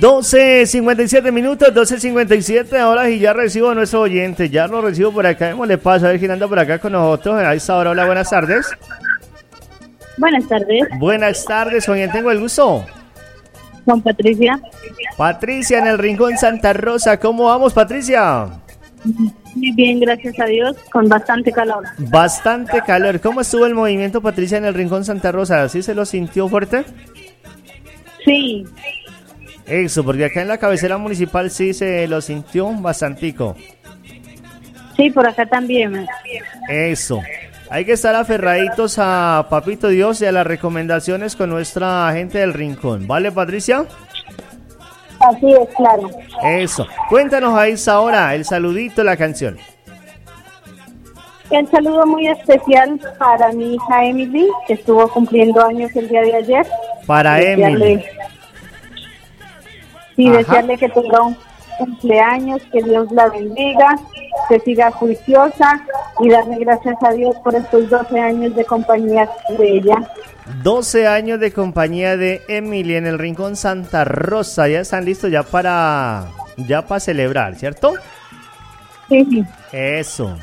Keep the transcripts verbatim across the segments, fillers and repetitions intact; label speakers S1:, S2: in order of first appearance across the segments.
S1: doce cincuenta y siete minutos, doce cincuenta y siete. Ahora sí ya recibo a nuestro oyente. Ya lo recibo por acá. Démosle paso a ver quién anda por acá con nosotros. A esta hora, hola, buenas tardes.
S2: Buenas tardes.
S1: Buenas tardes, ¿con quién tengo el gusto?
S2: Con Patricia.
S1: Patricia en el Rincón Santa Rosa. ¿Cómo vamos, Patricia?
S2: Muy bien, gracias a Dios, con bastante calor.
S1: Bastante calor. ¿Cómo estuvo el movimiento, Patricia, en el Rincón Santa Rosa? ¿Sí se lo sintió fuerte?
S2: Sí.
S1: Eso, porque acá en la cabecera municipal sí se lo sintió bastantico.
S2: Sí, por acá también.
S1: Eso. Hay que estar aferraditos a Papito Dios y a las recomendaciones con nuestra gente del Rincón. ¿Vale, Patricia?
S2: Así es, claro.
S1: Eso. Cuéntanos ahí ahora el saludito, la canción.
S2: El saludo muy especial para mi hija Emily, que estuvo cumpliendo años el día de ayer.
S1: Para
S2: desearle,
S1: Emily.
S2: Sí,
S1: Ajá.
S2: desearle que tenga un cumpleaños, que Dios la bendiga, que siga juiciosa y darle gracias a Dios por estos doce años de compañía de ella.
S1: doce años de compañía de Emily en el Rincón Santa Rosa. Ya están listos ya para ya para celebrar, ¿cierto?
S2: Sí, sí.
S1: Eso.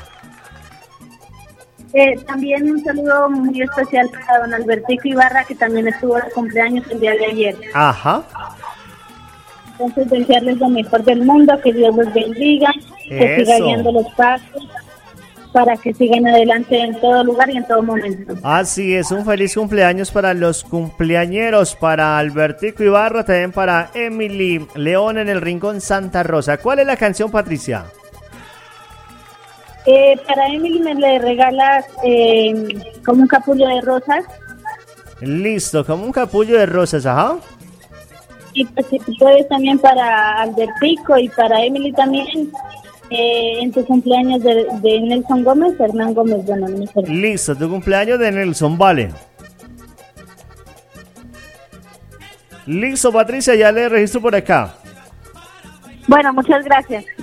S2: Eh, también un saludo muy especial para don Albertico Ibarra, que también estuvo de cumpleaños el día de ayer.
S1: Ajá.
S2: Entonces, desearles lo mejor del mundo, que Dios los bendiga, que
S1: Eso.
S2: siga guiando los pasos, para que sigan adelante en todo lugar y en todo momento.
S1: Así es, un feliz cumpleaños para los cumpleañeros, para Albertico Ibarra, también para Emily León en el Rincón Santa Rosa. ¿Cuál es la canción, Patricia?
S2: Eh, para Emily me le regalas eh, como un capullo de rosas.
S1: Listo, como un capullo de rosas, ajá.
S2: Y pues si tú puedes también para Albertico y para Emily también, eh, en tu cumpleaños de, de Nelson Gómez, Hernán Gómez, bueno, no me acuerdo.
S1: Listo, tu cumpleaños de Nelson, vale. Listo, Patricia, ya le registro por acá.
S2: Bueno, muchas gracias.